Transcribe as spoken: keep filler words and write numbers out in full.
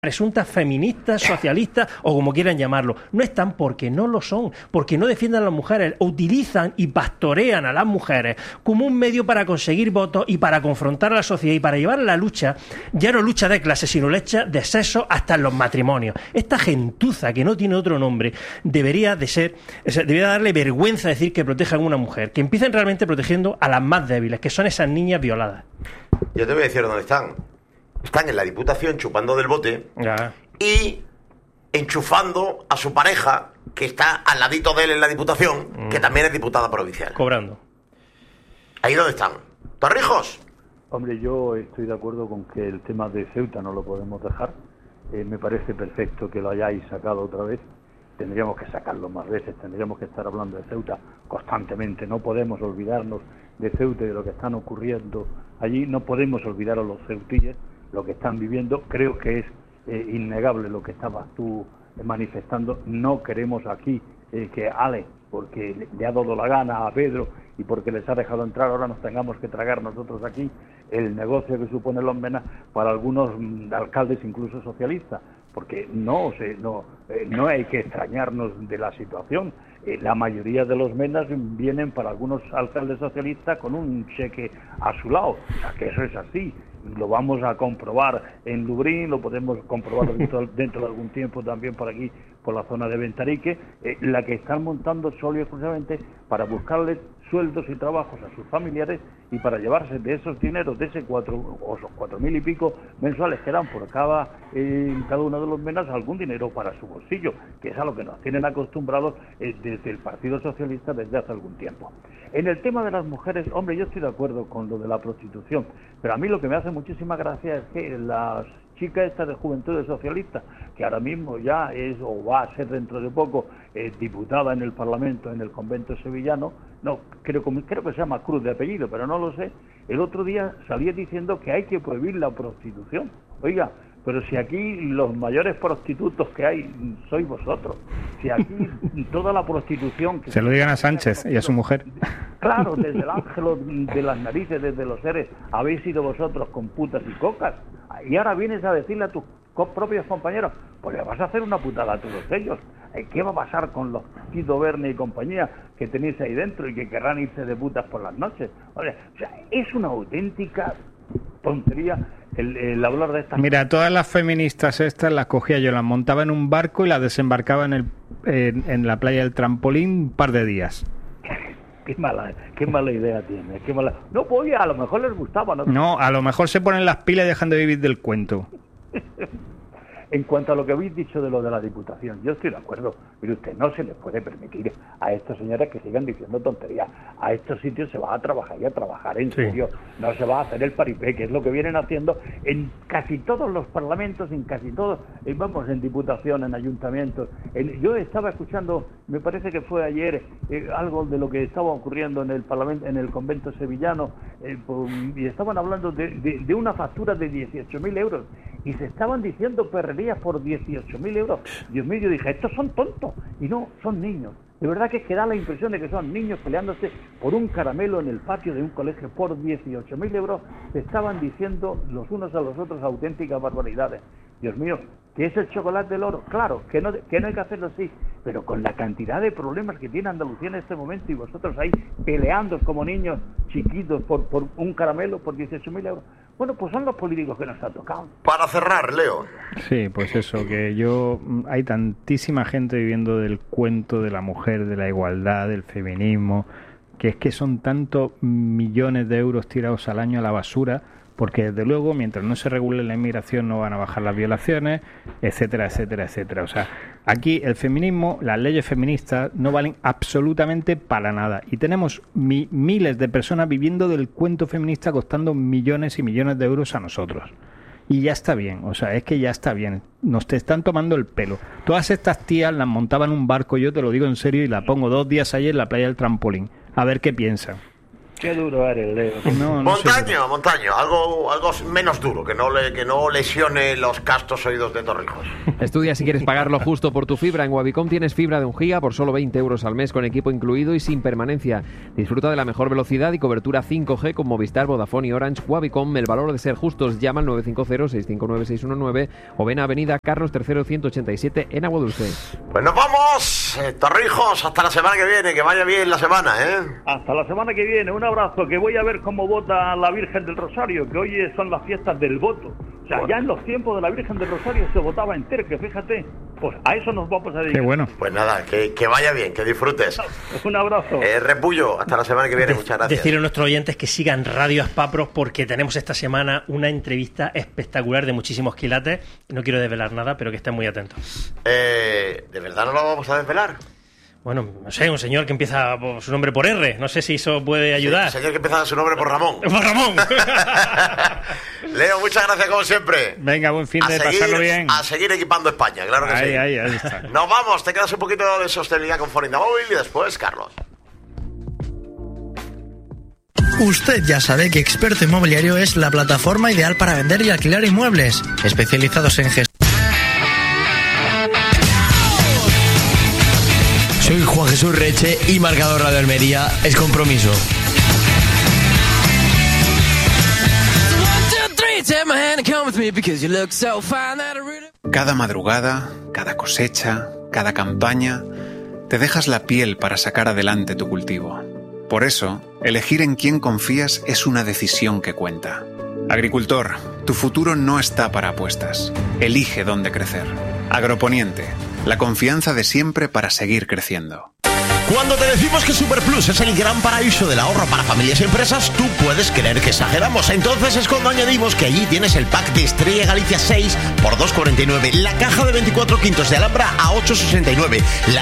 presuntas feministas, socialistas o como quieran llamarlo. No están porque no lo son, porque no defienden a las mujeres, utilizan y pastorean a las mujeres como un medio para conseguir votos y para confrontar a la sociedad y para llevar la lucha, ya no lucha de clase, sino lucha de sexo hasta en los matrimonios. Esta gentuza que no tiene otro nombre debería de ser, debería darle vergüenza decir que protejan a una mujer, que empiecen realmente protegiendo a las más débiles, que son esas niñas violadas. Yo te voy a decir dónde están. Están en la Diputación chupando del bote ya. Y enchufando a su pareja, que está al ladito de él en la Diputación, mm. que también es diputada provincial. Cobrando. Ahí donde están. ¿Torrijos? Hombre, yo estoy de acuerdo con que el tema de Ceuta no lo podemos dejar. Eh, me parece perfecto que lo hayáis sacado otra vez. Tendríamos que sacarlo más veces, tendríamos que estar hablando de Ceuta constantemente. No podemos olvidarnos de Ceuta y de lo que están ocurriendo allí. No podemos olvidar a los ceutilles lo que están viviendo. Creo que es eh, innegable lo que estabas tú eh, manifestando. No queremos aquí eh, que Ale, porque le, le ha dado la gana a Pedro y porque les ha dejado entrar, ahora nos tengamos que tragar nosotros aquí el negocio que supone los Menas para algunos mm, alcaldes incluso socialistas, porque no, se, no, eh, no hay que extrañarnos de la situación. Eh, la mayoría de los Menas vienen para algunos alcaldes socialistas con un cheque a su lado, o sea que eso es así. Lo vamos a comprobar en Lubrín, lo podemos comprobar dentro, dentro de algún tiempo también por aquí, por la zona de Ventarique, eh, la que están montando solo y exclusivamente para buscarles sueldos y trabajos a sus familiares y para llevarse de esos dineros, de ese cuatro o esos cuatro mil y pico mensuales que dan por cada, eh, cada uno de los Menas, algún dinero para su bolsillo, que es a lo que nos tienen acostumbrados eh, desde el Partido Socialista desde hace algún tiempo. En el tema de las mujeres, hombre, yo estoy de acuerdo con lo de la prostitución, pero a mí lo que me hace muchísima gracia es que las chicas estas de Juventudes Socialistas, que ahora mismo ya es o va a ser dentro de poco eh, diputada en el Parlamento, en el convento sevillano, no, creo, creo que se llama Cruz de apellido, pero no lo sé, el otro día salía diciendo que hay que prohibir la prostitución. Oiga, pero si aquí los mayores prostitutos que hay sois vosotros, si aquí toda la prostitución... que se lo digan a Sánchez y a su mujer. Claro, desde el ángelo de las narices, desde los seres, habéis sido vosotros con putas y cocas, y ahora vienes a decirle a tus propios compañeros, pues le vas a hacer una putada a todos ellos. ¿Qué va a pasar con los Tito Verne y compañía que tenéis ahí dentro y que querrán irse de putas por las noches? O sea, es una auténtica tontería el, el hablar de estas... Mira, todas las feministas estas las cogía yo, las montaba en un barco y las desembarcaba en, el, en, en la playa del Trampolín un par de días. Qué mala, qué mala idea tiene, qué mala... No, pues a lo mejor les gustaba, ¿no? No, a lo mejor se ponen las pilas y dejan de vivir del cuento. En cuanto a lo que habéis dicho de lo de la Diputación, yo estoy de acuerdo, pero usted no se les puede permitir a estos señores que sigan diciendo tonterías. A estos sitios se va a trabajar y a trabajar en sí. serio, no se va a hacer el paripé, que es lo que vienen haciendo en casi todos los parlamentos, en casi todos, eh, vamos, en Diputación, en ayuntamientos. En, yo estaba escuchando, me parece que fue ayer, eh, algo de lo que estaba ocurriendo en el parlamento, en el convento sevillano, eh, pues, y estaban hablando de, de, de una factura de dieciocho mil euros, y se estaban diciendo perrerías por dieciocho mil euros. Dios mío, yo dije, estos son tontos, y no, son niños. De verdad que es que da la impresión de que son niños peleándose por un caramelo en el patio de un colegio por dieciocho mil euros. Se estaban diciendo los unos a los otros auténticas barbaridades. Dios mío, ¿qué es el chocolate del oro? Claro, que no, que no hay que hacerlo así, pero con la cantidad de problemas que tiene Andalucía en este momento y vosotros ahí peleando como niños chiquitos por, por un caramelo por dieciocho mil euros. Bueno, pues son los políticos que nos ha tocado. Para cerrar, Leo. Sí, pues eso, que yo... Hay tantísima gente viviendo del cuento de la mujer, de la igualdad, del feminismo, que es que son tantos millones de euros tirados al año a la basura, porque desde luego, mientras no se regule la inmigración, no van a bajar las violaciones, etcétera, etcétera, etcétera. O sea, aquí el feminismo, las leyes feministas no valen absolutamente para nada. Y tenemos mi, miles de personas viviendo del cuento feminista costando millones y millones de euros a nosotros. Y ya está bien, o sea, es que ya está bien. Nos te están tomando el pelo. Todas estas tías las montaban en un barco, yo te lo digo en serio, y la pongo dos días ayer en la playa del Trampolín. A ver qué piensan. Qué duro eres, Leo. No, no montaño, montaño, algo, algo menos duro, que no, le, que no lesione los castos oídos de Torrijos. Estudia si quieres pagarlo justo por tu fibra. En Wavicom tienes fibra de un giga por solo veinte euros al mes con equipo incluido y sin permanencia. Disfruta de la mejor velocidad y cobertura cinco G con Movistar, Vodafone y Orange. Wavicom, el valor de ser justos. Llama al nueve cinco cero, seis cinco nueve, seis uno nueve o ven a Avenida Carlos tercero ciento ochenta y siete en Agua Dulce. Pues nos vamos, eh, Torrijos, hasta la semana que viene, que vaya bien la semana, ¿eh? Hasta la semana que viene, un abrazo, que voy a ver cómo vota la Virgen del Rosario, que hoy son las fiestas del voto. O sea, bueno, ya en los tiempos de la Virgen del Rosario se votaba en Terque, fíjate. Pues a eso nos vamos a dedicar. Qué bueno. Pues nada, que, que vaya bien, que disfrutes. Un abrazo. Eh, Repullo, hasta la semana que viene, De- muchas gracias. Decirle a nuestros oyentes que sigan Radio Aspapros porque tenemos esta semana una entrevista espectacular de muchísimos quilates. No quiero desvelar nada, pero que estén muy atentos. Eh, ¿De verdad no lo vamos a desvelar? Bueno, no sé, un señor que empieza por su nombre por R. No sé si eso puede ayudar. Sí, señor que empieza su nombre por Ramón. ¡Por Ramón! Leo, muchas gracias como siempre. Venga, buen fin A de seguir, pasarlo bien. a seguir equipando España, claro que Ahí, sí. ahí, ahí está. Nos vamos, te quedas un poquito de sostenibilidad con Forinda Móvil y después Carlos. Usted ya sabe que Experto Inmobiliario es la plataforma ideal para vender y alquilar inmuebles, especializados en gestión. Soy Juan Jesús Reche y Marcador Radio Almería es compromiso. Cada madrugada, cada cosecha, cada campaña, te dejas la piel para sacar adelante tu cultivo. Por eso, elegir en quién confías es una decisión que cuenta. Agricultor, tu futuro no está para apuestas. Elige dónde crecer. Agroponiente, la confianza de siempre para seguir creciendo. Cuando te decimos que Superplus es el gran paraíso del ahorro para familias y empresas, tú puedes creer que exageramos. Entonces es cuando añadimos que allí tienes el pack de Estrella Galicia seis por dos cuarenta y nueve, la caja de veinticuatro quintos de Alhambra a ocho sesenta y nueve, la